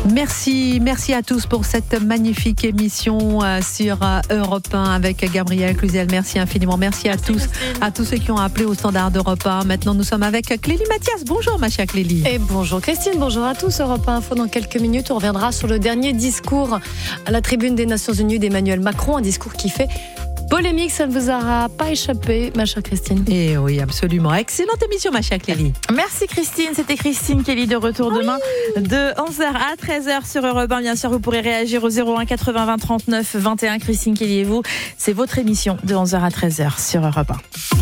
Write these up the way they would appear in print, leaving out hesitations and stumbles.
Merci à tous pour cette magnifique émission sur Europe 1 avec Gabriel Cluzel. Merci infiniment. Merci à tous ceux qui ont appelé au standard d'Europe 1. Maintenant, nous sommes avec Clélie Mathias. Bonjour, ma chère Clélie. Et bonjour Christine, bonjour à tous. Europe 1 Info, dans quelques minutes, on reviendra sur le dernier discours à la tribune des Nations Unies d'Emmanuel Macron, un discours qui fait polémique, ça ne vous aura pas échappé, ma chère Christine. Et oui, absolument. Excellente émission, ma chère Clélie. Merci Christine, c'était Christine Kelly de retour demain de 11h à 13h sur Europe 1. Bien sûr, vous pourrez réagir au 01 80 20 39 21. Christine Kelly et vous, c'est votre émission de 11h à 13h sur Europe 1.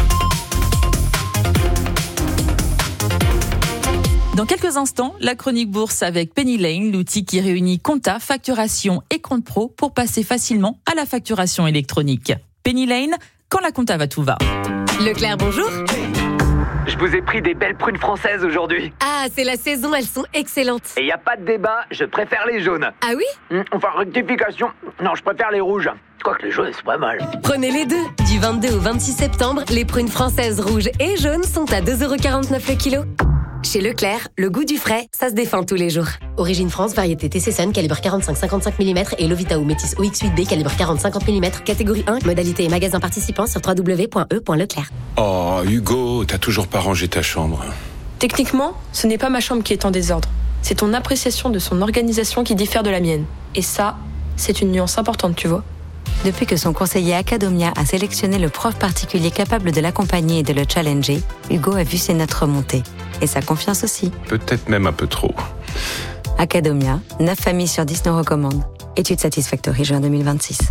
Dans quelques instants, la chronique bourse avec Penny Lane, l'outil qui réunit compta, facturation et compte pro pour passer facilement à la facturation électronique. Penny Lane, quand la compta va, tout va. Leclerc, bonjour. Je vous ai pris des belles prunes françaises aujourd'hui. Ah, c'est la saison, elles sont excellentes. Et y a pas de débat, je préfère les jaunes. Ah oui ? Enfin, rectification, non, je préfère les rouges. Quoique les jaunes, c'est pas mal. Prenez les deux. Du 22 au 26 septembre, les prunes françaises rouges et jaunes sont à 2,49€ le kilo. Chez Leclerc, le goût du frais, ça se défend tous les jours. Origine France, variété TC Sun, calibre 45-55 mm et Lovita ou Métis OX8B, calibre 40-50 mm, catégorie 1, modalité et magasin participant sur www.e.leclerc. Oh, Hugo, t'as toujours pas rangé ta chambre. Techniquement, ce n'est pas ma chambre qui est en désordre. C'est ton appréciation de son organisation qui diffère de la mienne. Et ça, c'est une nuance importante, tu vois. Depuis que son conseiller Acadomia a sélectionné le prof particulier capable de l'accompagner et de le challenger, Hugo a vu ses notes remonter. Et sa confiance aussi. Peut-être même un peu trop. Acadomia, 9 familles sur 10 nous recommandent. Étude Satisfactory, juin 2026.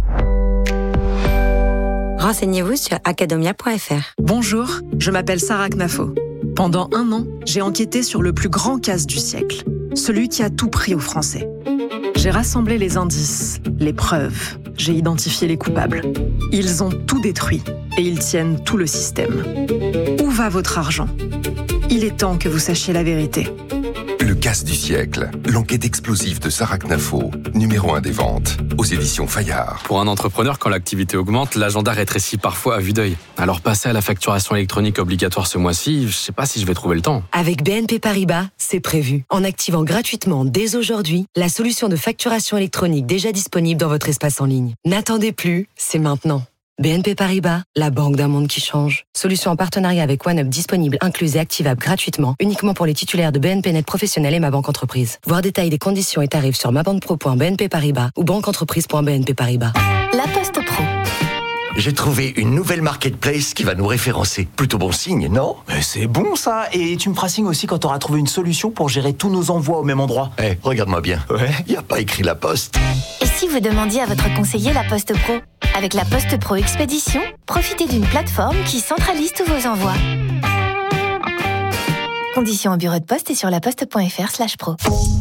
Renseignez-vous sur acadomia.fr. Bonjour, je m'appelle Sarah Knafo. Pendant 1 an, j'ai enquêté sur le plus grand casse du siècle, celui qui a tout pris aux Français. J'ai rassemblé les indices, les preuves, j'ai identifié les coupables. Ils ont tout détruit et ils tiennent tout le système. Où va votre argent ? Il est temps que vous sachiez la vérité. Le casse du siècle, l'enquête explosive de Sarah Knafo, numéro 1 des ventes, aux éditions Fayard. Pour un entrepreneur, quand l'activité augmente, l'agenda rétrécit parfois à vue d'œil. Alors passer à la facturation électronique obligatoire ce mois-ci, je sais pas si je vais trouver le temps. Avec BNP Paribas, c'est prévu. En activant gratuitement dès aujourd'hui la solution de facturation électronique déjà disponible dans votre espace en ligne. N'attendez plus, c'est maintenant. BNP Paribas, la banque d'un monde qui change. Solution en partenariat avec OneUp disponible, incluse et activable gratuitement, uniquement pour les titulaires de BNP Net Professionnel et Ma Banque Entreprise. Voir détails des conditions et tarifs sur mabanquepro.bnp Paribas ou banqueentreprise.bnp Paribas. La Poste Pro. J'ai trouvé une nouvelle marketplace qui va nous référencer. Plutôt bon signe, non ? Mais c'est bon ça. Et tu me feras signe aussi quand t'auras trouvé une solution pour gérer tous nos envois au même endroit. Regarde-moi bien. Ouais. Y a pas écrit La Poste. Et si vous demandiez à votre conseiller La Poste Pro ? Avec la Poste Pro Expédition, profitez d'une plateforme qui centralise tous vos envois. Conditions au bureau de poste et sur laposte.fr/pro.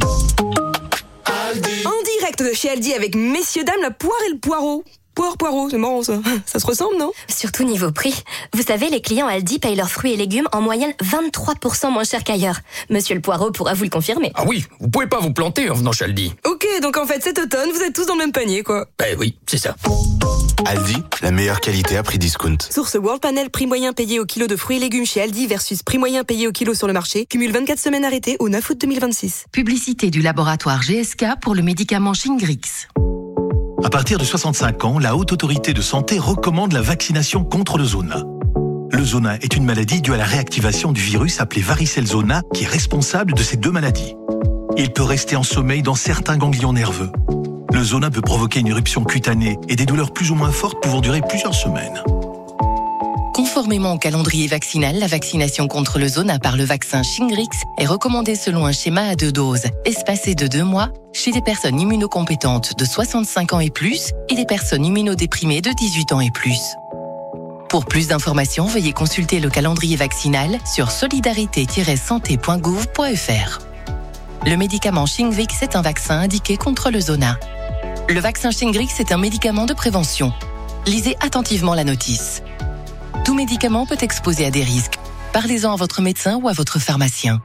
En direct de chez Aldi avec messieurs dames, la poire et le poireau. Poireau, c'est marrant ça. Ça se ressemble, non ? Surtout niveau prix. Vous savez, les clients Aldi payent leurs fruits et légumes en moyenne 23% moins cher qu'ailleurs. Monsieur le Poireau pourra vous le confirmer. Ah oui, vous pouvez pas vous planter en venant chez Aldi. Ok, donc en fait cet automne, vous êtes tous dans le même panier, quoi. Oui, c'est ça. Aldi, la meilleure qualité à prix discount. Source World Panel, prix moyen payé au kilo de fruits et légumes chez Aldi versus prix moyen payé au kilo sur le marché. Cumule 24 semaines arrêtées au 9 août 2026. Publicité du laboratoire GSK pour le médicament Shingrix. À partir de 65 ans, la Haute Autorité de Santé recommande la vaccination contre le zona. Le zona est une maladie due à la réactivation du virus appelé varicelle zona qui est responsable de ces deux maladies. Il peut rester en sommeil dans certains ganglions nerveux. Le zona peut provoquer une éruption cutanée et des douleurs plus ou moins fortes pouvant durer plusieurs semaines. Conformément au calendrier vaccinal, la vaccination contre le zona par le vaccin Shingrix est recommandée selon un schéma à 2 doses, espacé de 2 mois, chez des personnes immunocompétentes de 65 ans et plus et des personnes immunodéprimées de 18 ans et plus. Pour plus d'informations, veuillez consulter le calendrier vaccinal sur solidarité-santé.gouv.fr. Le médicament Shingrix est un vaccin indiqué contre le zona. Le vaccin Shingrix est un médicament de prévention. Lisez attentivement la notice. Tout médicament peut exposer à des risques. Parlez-en à votre médecin ou à votre pharmacien.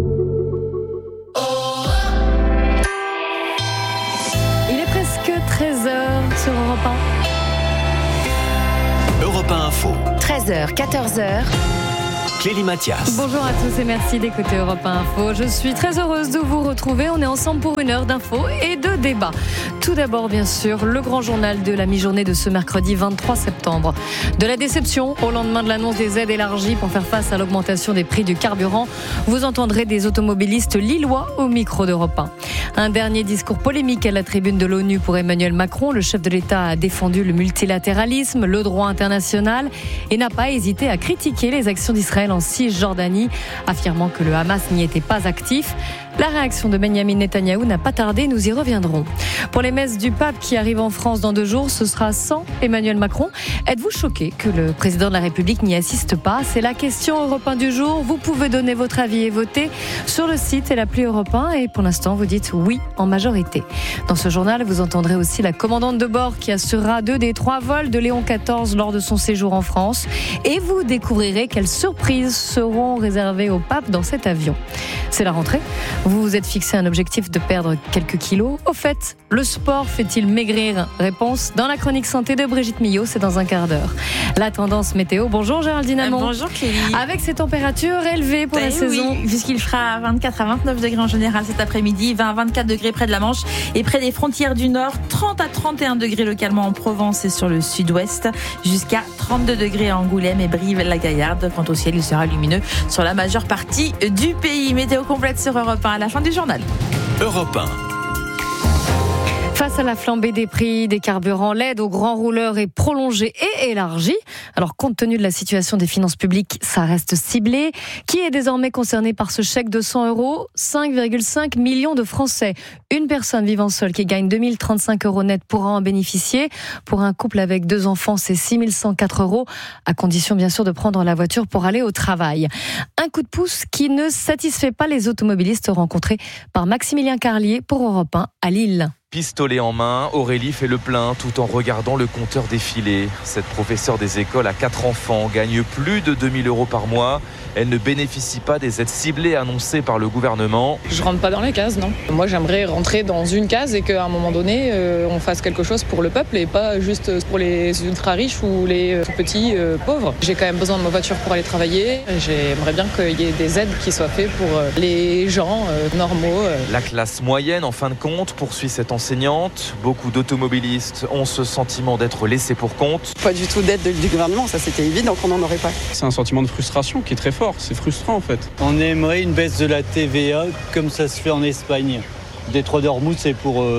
Il est presque 13h sur Europe 1. Europe 1 Info. 13h, 14h. Clélie Mathias. Bonjour à tous et merci d'écouter Europe 1 Info. Je suis très heureuse de vous retrouver. On est ensemble pour une heure d'infos et de débats. Tout d'abord, bien sûr, le grand journal de la mi-journée de ce mercredi 23 septembre. De la déception au lendemain de l'annonce des aides élargies pour faire face à l'augmentation des prix du carburant. Vous entendrez des automobilistes lillois au micro d'Europe 1. Un dernier discours polémique à la tribune de l'ONU pour Emmanuel Macron. Le chef de l'État a défendu le multilatéralisme, le droit international et n'a pas hésité à critiquer les actions d'Israël en Cisjordanie, affirmant que le Hamas n'y était pas actif. La réaction de Benjamin Netanyahou n'a pas tardé, nous y reviendrons. Pour les messes du pape qui arrivent en France dans 2 jours, ce sera sans Emmanuel Macron. Êtes-vous choqué que le président de la République n'y assiste pas ? C'est la question Europe 1 du jour. Vous pouvez donner votre avis et voter sur le site et l'appli Europe 1. Et pour l'instant, vous dites oui en majorité. Dans ce journal, vous entendrez aussi la commandante de bord qui assurera 2 des 3 vols de Léon XIV lors de son séjour en France. Et vous découvrirez quelles surprises seront réservées au pape dans cet avion. C'est la rentrée. Vous vous êtes fixé un objectif de perdre quelques kilos. Au fait, le sport fait-il maigrir ? Réponse dans la chronique santé de Brigitte Millot, c'est dans un quart d'heure. La tendance météo. Bonjour Géraldine Amont. Bonjour Clélie. Avec ces températures élevées pour la saison. Oui, puisqu'il fera 24 à 29 degrés en général cet après-midi, 20 à 24 degrés près de la Manche et près des frontières du Nord, 30 à 31 degrés localement en Provence et sur le sud-ouest, jusqu'à 32 degrés à Angoulême et Brive-la-Gaillarde. Quant au ciel, il sera lumineux sur la majeure partie du pays. Météo complète sur Europe 1 à la fin du journal. Europe 1. Face à la flambée des prix des carburants, l'aide aux grands rouleurs est prolongée et élargie. Alors, compte tenu de la situation des finances publiques, ça reste ciblé. Qui est désormais concerné par ce chèque de 100 €? 5,5 millions de Français. Une personne vivant seule qui gagne 2035 € net pourra en bénéficier. Pour un couple avec 2 enfants, c'est 6104 €, à condition bien sûr de prendre la voiture pour aller au travail. Un coup de pouce qui ne satisfait pas les automobilistes rencontrés par Maximilien Carlier pour Europe 1 à Lille. Pistolet en main, Aurélie fait le plein tout en regardant le compteur défiler. Cette professeure des écoles a 4 enfants, gagne plus de 2000 € par mois. Elle ne bénéficie pas des aides ciblées annoncées par le gouvernement. Je rentre pas dans les cases, non. Moi, j'aimerais rentrer dans une case et qu'à un moment donné, on fasse quelque chose pour le peuple et pas juste pour les ultra riches ou les petits pauvres. J'ai quand même besoin de ma voiture pour aller travailler. J'aimerais bien qu'il y ait des aides qui soient faites pour les gens normaux. La classe moyenne, en fin de compte, poursuit cette enseignante. Beaucoup d'automobilistes ont ce sentiment d'être laissés pour compte. Pas du tout d'aide du gouvernement, ça c'était évident qu'on n'en aurait pas. C'est un sentiment de frustration qui est très fort. C'est frustrant en fait. On aimerait une baisse de la TVA comme ça se fait en Espagne. Détroit d'Ormuz, c'est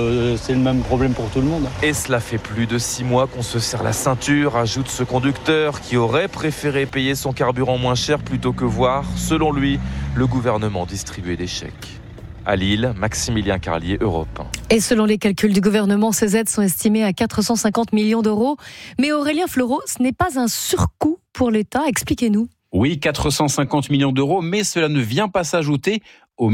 le même problème pour tout le monde. Et cela fait plus de 6 mois qu'on se serre la ceinture, ajoute ce conducteur qui aurait préféré payer son carburant moins cher plutôt que voir, selon lui, le gouvernement distribuer des chèques. À Lille, Maximilien Carlier, Europe 1. Et selon les calculs du gouvernement, ces aides sont estimées à 450 millions d'euros. Mais Aurélien Fleureau, ce n'est pas un surcoût pour l'État. Expliquez-nous. Oui, 450 millions d'euros, mais cela ne vient pas s'ajouter aux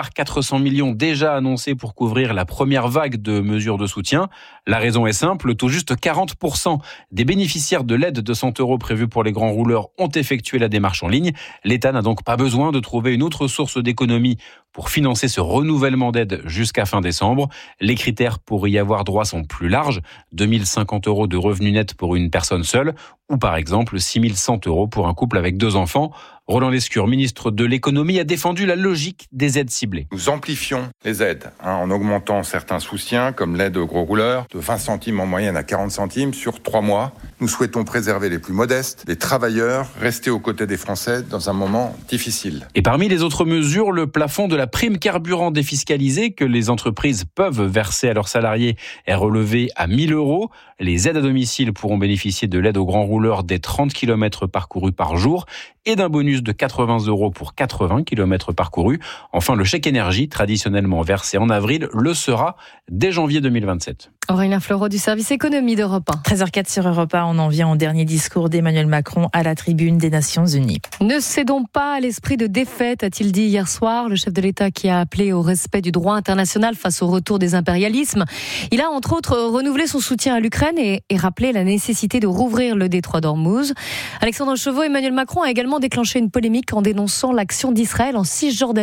1,4 milliard déjà annoncés pour couvrir la première vague de mesures de soutien. La raison est simple, tout juste 40% des bénéficiaires de l'aide de 100 € prévue pour les grands rouleurs ont effectué la démarche en ligne. L'État n'a donc pas besoin de trouver une autre source d'économie pour financer ce renouvellement d'aide jusqu'à fin décembre. Les critères pour y avoir droit sont plus larges, 2050 € de revenus nets pour une personne seule ou par exemple 6100 € pour un couple avec 2 enfants. Roland Lescure, ministre de l'économie, a défendu la logique des aides ciblées. Nous amplifions les aides en augmentant certains soutiens comme l'aide aux gros rouleurs de 20 centimes en moyenne à 40 centimes sur 3 mois. Nous souhaitons préserver les plus modestes, les travailleurs, rester aux côtés des Français dans un moment difficile. Et parmi les autres mesures, le plafond de la prime carburant défiscalisée que les entreprises peuvent verser à leurs salariés est relevé à 1 000 €. Les aides à domicile pourront bénéficier de l'aide aux grands rouleurs des 30 km parcourus par jour et d'un bonus de 80 € pour 80 km parcourus. Enfin, le chèque énergie, traditionnellement versé en avril, le sera dès janvier 2027. Aurélien Fleureau du service économie d'Europe 1. 13h04 sur Europe 1, on en vient au dernier discours d'Emmanuel Macron à la tribune des Nations Unies. Ne cédons pas à l'esprit de défaite, a-t-il dit hier soir. Le chef de l'État qui a appelé au respect du droit international face au retour des impérialismes. Il a entre autres renouvelé son soutien à l'Ukraine et rappelé la nécessité de rouvrir le détroit d'Ormuz. Alexandre Chevaux, Emmanuel Macron a également déclenché une polémique en dénonçant l'action d'Israël en Cisjordanie.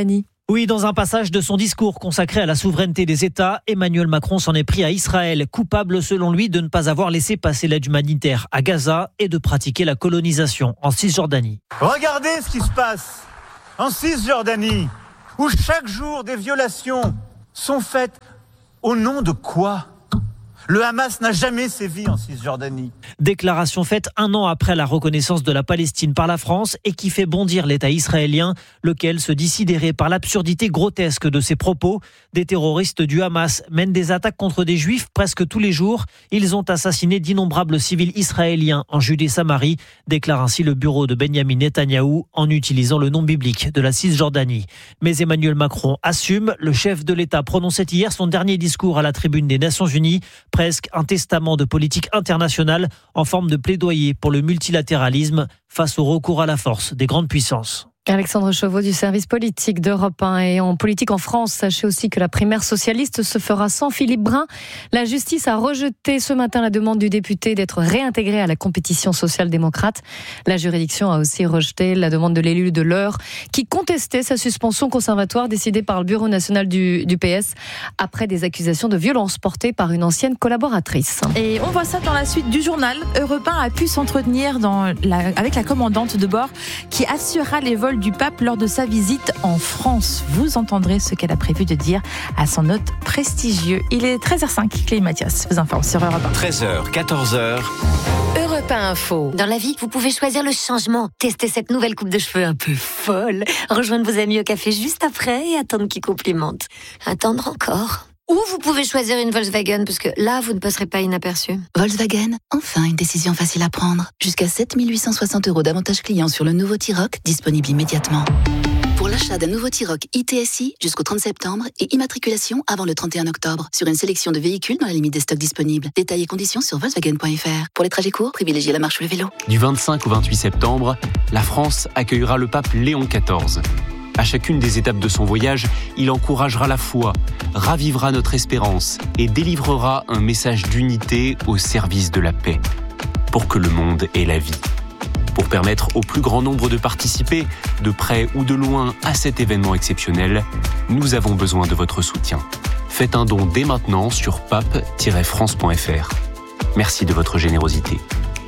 Oui, dans un passage de son discours consacré à la souveraineté des États, Emmanuel Macron s'en est pris à Israël, coupable selon lui de ne pas avoir laissé passer l'aide humanitaire à Gaza et de pratiquer la colonisation en Cisjordanie. Regardez ce qui se passe en Cisjordanie, où chaque jour des violations sont faites au nom de quoi ? Le Hamas n'a jamais sévi en Cisjordanie. Déclaration faite un an après la reconnaissance de la Palestine par la France et qui fait bondir l'État israélien, lequel se dit sidéré par l'absurdité grotesque de ses propos. Des terroristes du Hamas mènent des attaques contre des Juifs presque tous les jours. Ils ont assassiné d'innombrables civils israéliens en Judée-Samarie, déclare ainsi le bureau de Benyamin Netanyahou en utilisant le nom biblique de la Cisjordanie. Mais Emmanuel Macron assume. Le chef de l'État prononçait hier son dernier discours à la tribune des Nations Unies. Presque un testament de politique internationale en forme de plaidoyer pour le multilatéralisme face au recours à la force des grandes puissances. Alexandre Chauveau du service politique d'Europe 1. Et en politique en France, sachez aussi que la primaire socialiste se fera sans Philippe Brun. La justice a rejeté ce matin la demande du député d'être réintégré à la compétition social-démocrate. La juridiction a aussi rejeté la demande de l'élu de l'Eure qui contestait sa suspension conservatoire décidée par le Bureau national du PS après des accusations de violence portées par une ancienne collaboratrice. Et on voit ça dans la suite du journal. Europe 1 a pu s'entretenir avec la commandante de bord qui assurera les vols du pape lors de sa visite en France. Vous entendrez ce qu'elle a prévu de dire à son hôte prestigieux. Il est 13h05, Clélie Mathias vous informe sur Europe 1. 13h, 14h. Europe 1 Info. Dans la vie, vous pouvez choisir le changement. Tester cette nouvelle coupe de cheveux un peu folle. Rejoindre vos amis au café juste après et attendre qu'ils complimentent. Attendre encore. Ou vous pouvez choisir une Volkswagen, parce que là, vous ne passerez pas inaperçu. Volkswagen, enfin une décision facile à prendre. Jusqu'à 7 860 € d'avantages clients sur le nouveau T-Roc, disponible immédiatement. Pour l'achat d'un nouveau T-Roc ITSI jusqu'au 30 septembre et immatriculation avant le 31 octobre sur une sélection de véhicules dans la limite des stocks disponibles. Détails et conditions sur Volkswagen.fr. Pour les trajets courts, privilégiez la marche ou le vélo. Du 25 au 28 septembre, la France accueillera le pape Léon XIV. À chacune des étapes de son voyage, il encouragera la foi, ravivera notre espérance et délivrera un message d'unité au service de la paix, pour que le monde ait la vie. Pour permettre au plus grand nombre de participer, de près ou de loin, à cet événement exceptionnel, nous avons besoin de votre soutien. Faites un don dès maintenant sur pape-france.fr. Merci de votre générosité.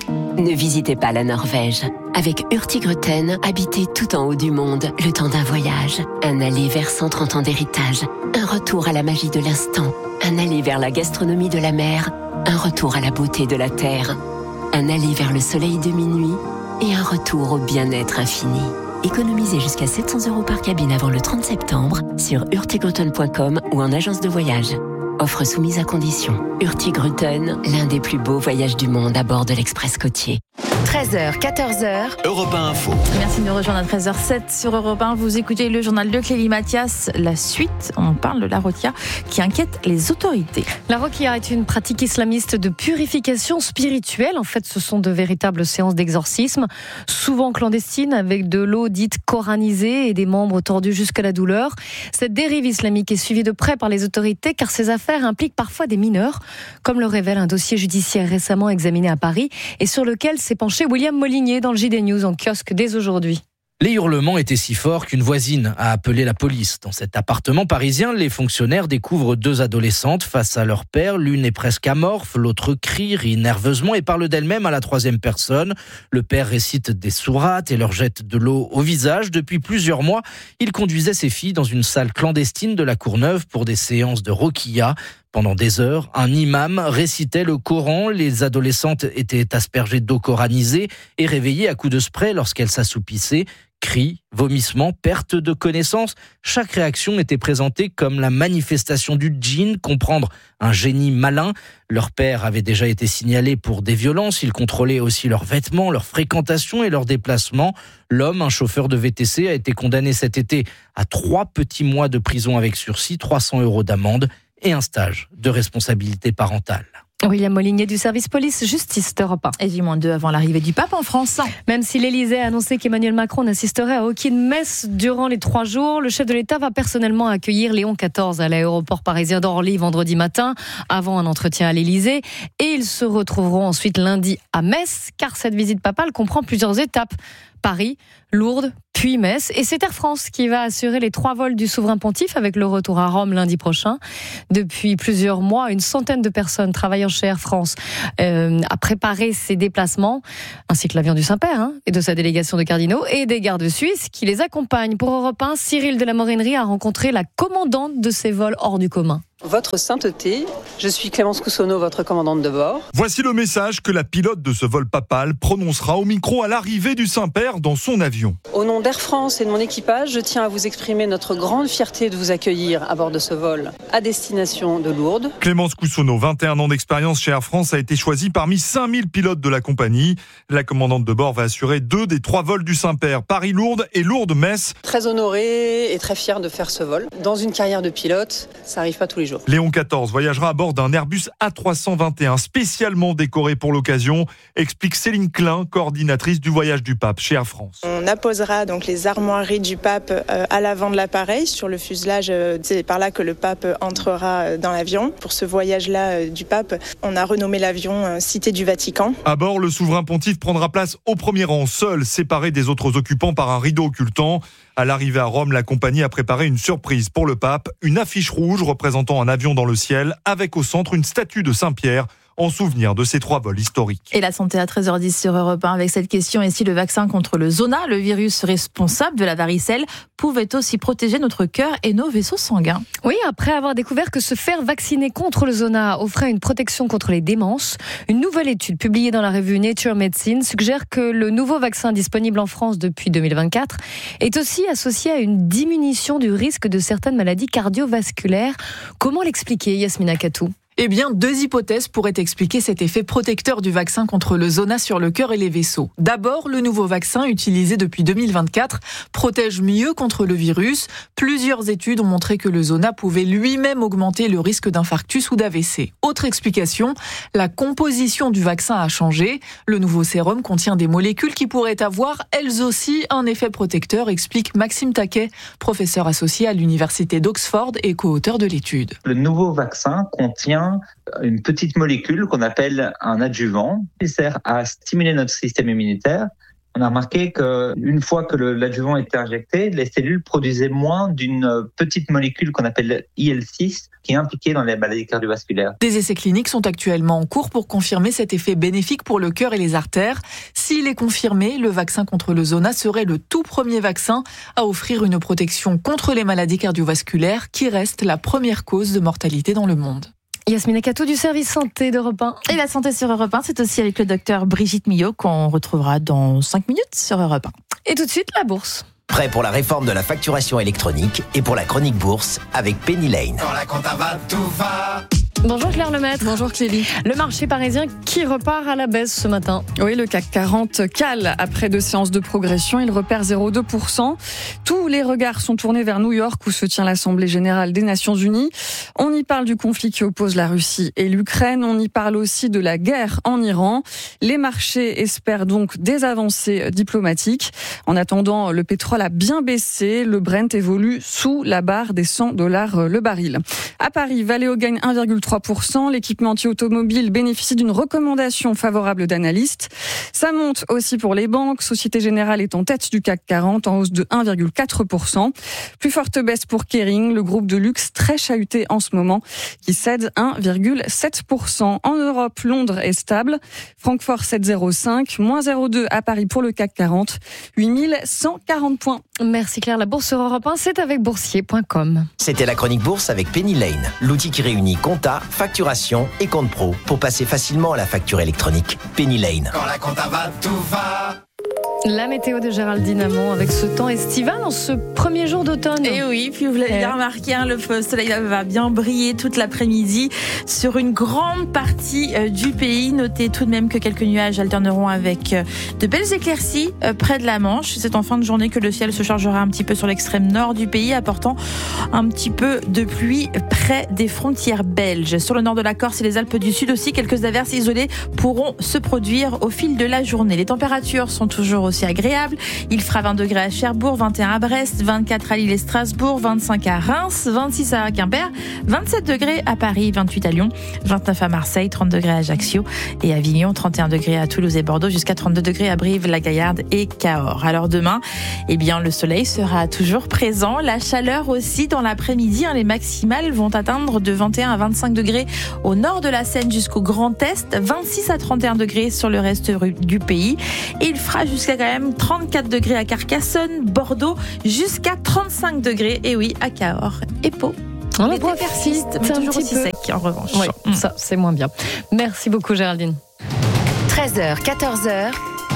Ne visitez pas la Norvège. Avec Hurtigruten, habitez tout en haut du monde le temps d'un voyage. Un aller vers 130 ans d'héritage. Un retour à la magie de l'instant. Un aller vers la gastronomie de la mer. Un retour à la beauté de la terre. Un aller vers le soleil de minuit. Et un retour au bien-être infini. Économisez jusqu'à 700 € par cabine avant le 30 septembre sur hurtigruten.com ou en agence de voyage. Offre soumise à condition. Hurtigruten, l'un des plus beaux voyages du monde à bord de l'Express côtier. 13h, 14h. Europe 1 Info. Merci de nous rejoindre à 13h07 sur Europe 1. Vous écoutez le journal de Clélie Mathias. La suite, on parle de la roquia qui inquiète les autorités. La roquia est une pratique islamiste de purification spirituelle. En fait, ce sont de véritables séances d'exorcisme, souvent clandestines, avec de l'eau dite coranisée et des membres tordus jusqu'à la douleur. Cette dérive islamique est suivie de près par les autorités car ces affaires impliquent parfois des mineurs, comme le révèle un dossier judiciaire récemment examiné à Paris et sur lequel s'est penché William Molinier dans le JD News en kiosque dès aujourd'hui. Les hurlements étaient si forts qu'une voisine a appelé la police. Dans cet appartement parisien, les fonctionnaires découvrent 2 adolescentes face à leur père. L'une est presque amorphe, l'autre crie, rit nerveusement et parle d'elle-même à la 3e personne. Le père récite des sourates et leur jette de l'eau au visage. Depuis plusieurs mois, il conduisait ses filles dans une salle clandestine de la Courneuve pour des séances de roquia. Pendant des heures, un imam récitait le Coran. Les adolescentes étaient aspergées d'eau coranisée et réveillées à coups de spray lorsqu'elles s'assoupissaient. Cris, vomissements, perte de connaissance. Chaque réaction était présentée comme la manifestation du djinn, comprendre un génie malin. Leur père avait déjà été signalé pour des violences. Il contrôlait aussi leurs vêtements, leur fréquentation et leurs déplacements. L'homme, un chauffeur de VTC, a été condamné cet été à 3 petits mois de prison avec sursis, 300 € d'amende et un stage de responsabilité parentale. William Molinier du service police-justice d'Europe 1. Et -2 avant l'arrivée du pape en France. Même si l'Élysée a annoncé qu'Emmanuel Macron n'assisterait à aucune messe durant les 3 jours, le chef de l'État va personnellement accueillir Léon XIV à l'aéroport parisien d'Orly vendredi matin, avant un entretien à l'Élysée. Et ils se retrouveront ensuite lundi à Metz, car cette visite papale comprend plusieurs étapes. Paris, Lourdes, puis Metz. Et c'est Air France qui va assurer les 3 vols du souverain pontife avec le retour à Rome lundi prochain. Depuis plusieurs mois, une centaine de personnes travaillant chez Air France a préparé ces déplacements, ainsi que l'avion du Saint-Père et de sa délégation de cardinaux et des gardes suisses qui les accompagnent. Pour Europe 1, Cyril de la Morinerie a rencontré la commandante de ces vols hors du commun. Votre Sainteté, je suis Clémence Coussonneau, votre commandante de bord. Voici le message que la pilote de ce vol papal prononcera au micro à l'arrivée du Saint-Père dans son avion. Au nom d'Air France et de mon équipage, je tiens à vous exprimer notre grande fierté de vous accueillir à bord de ce vol à destination de Lourdes. Clémence Coussonneau, 21 ans d'expérience chez Air France, a été choisie parmi 5000 pilotes de la compagnie. La commandante de bord va assurer 2 des 3 vols du Saint-Père, Paris-Lourdes et Lourdes-Metz. Très honorée et très fière de faire ce vol. Dans une carrière de pilote, ça n'arrive pas tous les jours. Léon XIV voyagera à bord d'un Airbus A321 spécialement décoré pour l'occasion, explique Céline Klein, coordinatrice du voyage du pape chez Air France. On apposera donc les armoiries du pape à l'avant de l'appareil sur le fuselage. C'est par là que le pape entrera dans l'avion. Pour ce voyage-là du pape, on a renommé l'avion Cité du Vatican. À bord, le souverain pontife prendra place au premier rang, seul, séparé des autres occupants par un rideau occultant. À l'arrivée à Rome, la compagnie a préparé une surprise pour le pape, une affiche rouge représentant un avion dans le ciel, avec au centre une statue de Saint-Pierre, en souvenir de ces 3 vols historiques. Et la santé à 13h10 sur Europe 1 avec cette question: et si le vaccin contre le zona, le virus responsable de la varicelle, pouvait aussi protéger notre cœur et nos vaisseaux sanguins? Oui, après avoir découvert que se faire vacciner contre le zona offrait une protection contre les démences, une nouvelle étude publiée dans la revue Nature Medicine suggère que le nouveau vaccin disponible en France depuis 2024 est aussi associé à une diminution du risque de certaines maladies cardiovasculaires. Comment l'expliquer, Yasmina Katou? Eh bien, 2 hypothèses pourraient expliquer cet effet protecteur du vaccin contre le zona sur le cœur et les vaisseaux. D'abord, le nouveau vaccin utilisé depuis 2024 protège mieux contre le virus. Plusieurs études ont montré que le zona pouvait lui-même augmenter le risque d'infarctus ou d'AVC. Autre explication, la composition du vaccin a changé. Le nouveau sérum contient des molécules qui pourraient avoir, elles aussi, un effet protecteur, explique Maxime Taquet, professeur associé à l'université d'Oxford et co-auteur de l'étude. Le nouveau vaccin contient une petite molécule qu'on appelle un adjuvant qui sert à stimuler notre système immunitaire. On a remarqué qu'une fois que l'adjuvant était injecté, les cellules produisaient moins d'une petite molécule qu'on appelle IL-6 qui est impliquée dans les maladies cardiovasculaires. Des essais cliniques sont actuellement en cours pour confirmer cet effet bénéfique pour le cœur et les artères. S'il est confirmé, le vaccin contre le zona serait le tout premier vaccin à offrir une protection contre les maladies cardiovasculaires qui reste la première cause de mortalité dans le monde. Yasmina Katou du service santé d'Europe 1. Et la santé sur Europe 1, c'est aussi avec le docteur Brigitte Millot qu'on retrouvera dans 5 minutes sur Europe 1. Et tout de suite, la bourse. Prêt pour la réforme de la facturation électronique et pour la chronique bourse avec Penny Lane. Quand la compta va, tout va. Bonjour Claire Lemaître. Bonjour Clélie. Le marché parisien qui repart à la baisse ce matin. Oui, le CAC 40 cale après 2 séances de progression. Il repère 0,2%. Tous les regards sont tournés vers New York où se tient l'Assemblée générale des Nations Unies. On y parle du conflit qui oppose la Russie et l'Ukraine. On y parle aussi de la guerre en Iran. Les marchés espèrent donc des avancées diplomatiques. En attendant, le pétrole a bien baissé. Le Brent évolue sous la barre des $100 le baril. À Paris, Valeo gagne 1,3%. L'équipementier automobile bénéficie d'une recommandation favorable d'analystes. Ça monte aussi pour les banques. Société Générale est en tête du CAC 40 en hausse de 1,4%. Plus forte baisse pour Kering, le groupe de luxe très chahuté en ce moment, qui cède 1,7%. En Europe, Londres est stable. Francfort 7,05, moins 0,2 à Paris pour le CAC 40, 8140 points. Merci Claire. La bourse sur Europe 1, c'est avec boursier.com. C'était la chronique bourse avec Penny Lane, l'outil qui réunit compta, facturation et compte pro pour passer facilement à la facture électronique. Penny Lane. Quand la compta va, tout va. La météo de Géraldine Amont avec ce temps estival en ce premier jour d'automne. Et oui, puis vous l'avez bien remarqué, le soleil va bien briller toute l'après-midi sur une grande partie du pays. Notez tout de même que quelques nuages alterneront avec de belles éclaircies près de la Manche. C'est en fin de journée que le ciel se chargera un petit peu sur l'extrême nord du pays, apportant un petit peu de pluie près des frontières belges. Sur le nord de la Corse et les Alpes du Sud aussi, quelques averses isolées pourront se produire au fil de la journée. Les températures sont toujours aussi agréable. Il fera 20 degrés à Cherbourg, 21 à Brest, 24 à Lille et Strasbourg, 25 à Reims, 26 à Quimper, 27 degrés à Paris, 28 à Lyon, 29 à Marseille, 30 degrés à Ajaccio et Avignon, 31 degrés à Toulouse et Bordeaux, jusqu'à 32 degrés à Brive, La Gaillarde et Cahors. Alors demain, le soleil sera toujours présent. La chaleur aussi dans l'après-midi. Les maximales vont atteindre de 21 à 25 degrés au nord de la Seine jusqu'au Grand Est, 26 à 31 degrés sur le reste du pays. Et il fera jusqu'à quand même 34 degrés à Carcassonne, Bordeaux, jusqu'à 35 degrés. Et oui, à Cahors et Pau. L'été persiste, mais toujours aussi sec en revanche. Oui, ça c'est moins bien. Merci beaucoup Géraldine. 13h, 14h.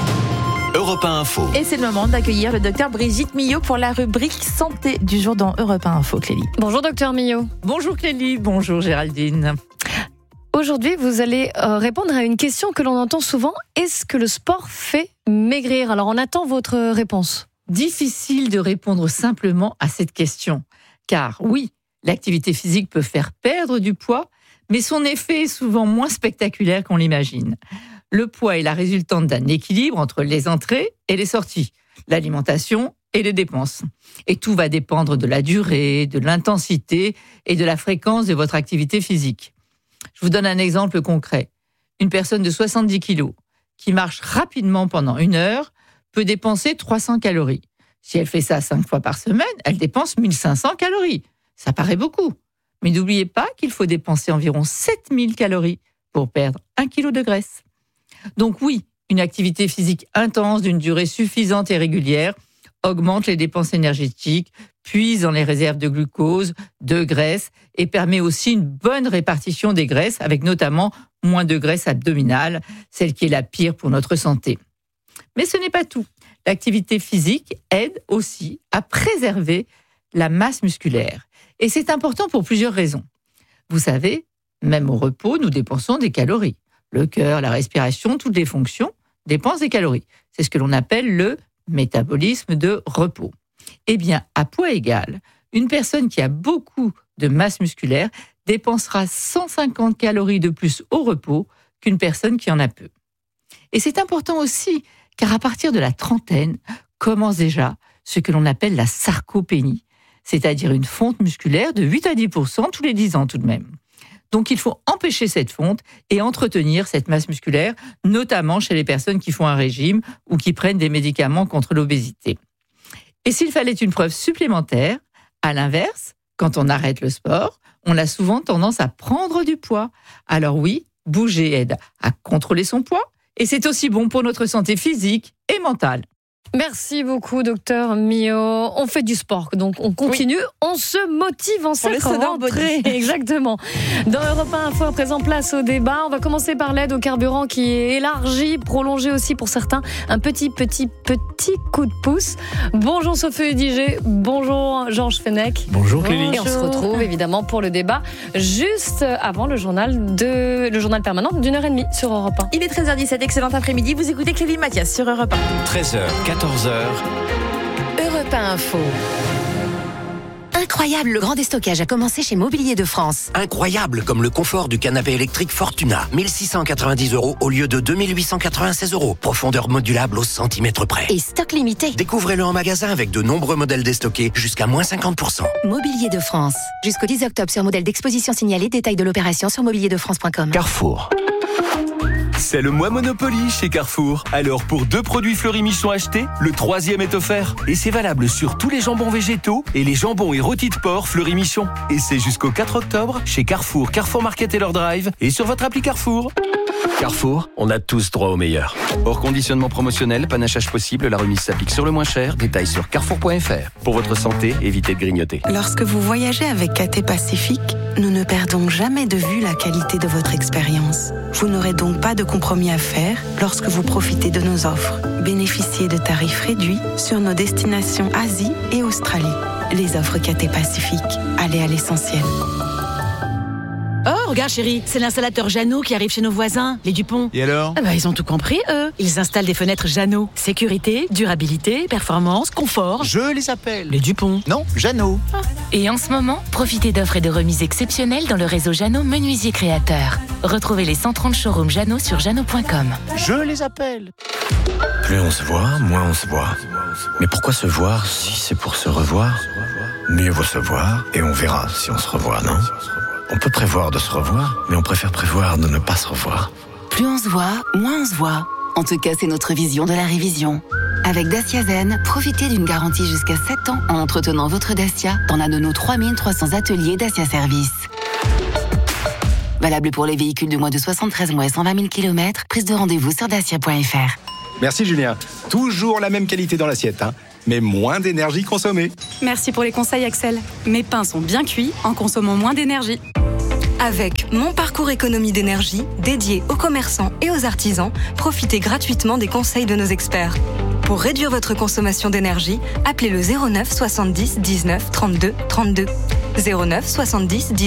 Europe 1 Info. Et c'est le moment d'accueillir le docteur Brigitte Millot pour la rubrique santé du jour dans Europe 1 Info. Clélie. Bonjour docteur Millot. Bonjour Clélie, bonjour Géraldine. Aujourd'hui, vous allez répondre à une question que l'on entend souvent. Est-ce que le sport fait maigrir ? Alors on attend votre réponse. Difficile de répondre simplement à cette question. Car oui, l'activité physique peut faire perdre du poids, mais son effet est souvent moins spectaculaire qu'on l'imagine. Le poids est la résultante d'un équilibre entre les entrées et les sorties, l'alimentation et les dépenses. Et tout va dépendre de la durée, de l'intensité et de la fréquence de votre activité physique. Je vous donne un exemple concret. Une personne de 70 kg qui marche rapidement pendant 1 heure peut dépenser 300 calories. Si elle fait ça 5 fois par semaine, elle dépense 1500 calories. Ça paraît beaucoup. Mais n'oubliez pas qu'il faut dépenser environ 7000 calories pour perdre 1 kg de graisse. Donc oui, une activité physique intense d'une durée suffisante et régulière augmente les dépenses énergétiques, puise dans les réserves de glucose, de graisse et permet aussi une bonne répartition des graisses avec notamment moins de graisse abdominale, celle qui est la pire pour notre santé. Mais ce n'est pas tout. L'activité physique aide aussi à préserver la masse musculaire. Et c'est important pour plusieurs raisons. Vous savez, même au repos, nous dépensons des calories. Le cœur, la respiration, toutes les fonctions dépensent des calories. C'est ce que l'on appelle le métabolisme de repos. Eh bien, à poids égal, une personne qui a beaucoup de masse musculaire dépensera 150 calories de plus au repos qu'une personne qui en a peu. Et c'est important aussi, car à partir de la trentaine, commence déjà ce que l'on appelle la sarcopénie, c'est-à-dire une fonte musculaire de 8 à 10% tous les 10 ans tout de même. Donc il faut empêcher cette fonte et entretenir cette masse musculaire, notamment chez les personnes qui font un régime ou qui prennent des médicaments contre l'obésité. Et s'il fallait une preuve supplémentaire, à l'inverse, quand on arrête le sport, on a souvent tendance à prendre du poids. Alors oui, bouger aide à contrôler son poids et c'est aussi bon pour notre santé physique et mentale. Merci beaucoup, docteur Millot. On fait du sport, donc on continue, on se motive en cette rentrée. Exactement. Dans Europe 1 Info, à présent, place au débat. On va commencer par l'aide au carburant qui est élargie, prolongée aussi pour certains. Un petit coup de pouce. Bonjour Sophie Udigé, bonjour Georges Fenech. Bonjour Clélie. Et on se retrouve évidemment pour le débat juste avant le journal permanent d'1h30 sur Europe 1. Il est 13h17, excellent après-midi. Vous écoutez Clélie Mathias sur Europe 1. 13h, 14h. Europe 1 Info. Incroyable, le grand déstockage a commencé chez Mobilier de France. Incroyable, comme le confort du canapé électrique Fortuna. 1690 € au lieu de 2896 €. Profondeur modulable au centimètre près. Et stock limité. Découvrez-le en magasin avec de nombreux modèles déstockés jusqu'à moins 50%. Mobilier de France. Jusqu'au 10 octobre sur modèle d'exposition signalé. Détail de l'opération sur mobilierdefrance.com. Carrefour. C'est le mois Monopoly chez Carrefour. Alors pour 2 produits Fleury-Michon achetés, le 3e est offert. Et c'est valable sur tous les jambons végétaux et les jambons et rôtis de porc Fleury-Michon. Et c'est jusqu'au 4 octobre chez Carrefour, Carrefour Market et leur drive et sur votre appli Carrefour. Carrefour, on a tous droit au meilleur. Hors conditionnement promotionnel, panachage possible, la remise s'applique sur le moins cher. Détails sur carrefour.fr. Pour votre santé, évitez de grignoter. Lorsque vous voyagez avec KT Pacifique, nous ne perdons jamais de vue la qualité de votre expérience. Vous n'aurez donc pas de compromis à faire lorsque vous profitez de nos offres. Bénéficiez de tarifs réduits sur nos destinations Asie et Australie. Les offres KT Pacifique, allez à l'essentiel. Or, regarde chérie, c'est l'installateur Jeannot qui arrive chez nos voisins, les Dupont. Et alors ? Ils ont tout compris, eux. Ils installent des fenêtres Jeannot. Sécurité, durabilité, performance, confort. Je les appelle. Les Dupont. Non, Jeannot. Et en ce moment, profitez d'offres et de remises exceptionnelles dans le réseau Jeannot Menuisier Créateur. Retrouvez les 130 showrooms Jeannot sur jeannot.com. Je les appelle. Plus on se voit, moins on se voit. Mais pourquoi se voir si c'est pour se revoir ? Mieux vaut se voir et on verra si on se revoit, non ? On peut prévoir de se revoir, mais on préfère prévoir de ne pas se revoir. Plus on se voit, moins on se voit. En tout cas, c'est notre vision de la révision. Avec Dacia Zen, profitez d'une garantie jusqu'à 7 ans en entretenant votre Dacia dans l'un de nos 3300 ateliers Dacia Service. Valable pour les véhicules de moins de 73 mois et 120 000 km. Prise de rendez-vous sur dacia.fr. Merci Julien. Toujours la même qualité dans l'assiette, mais moins d'énergie consommée. Merci pour les conseils Axel. Mes pains sont bien cuits en consommant moins d'énergie. Avec Mon Parcours Économie d'énergie, dédié aux commerçants et aux artisans, profitez gratuitement des conseils de nos experts. Pour réduire votre consommation d'énergie, appelez le 09 70 19 32 32. 09 70 19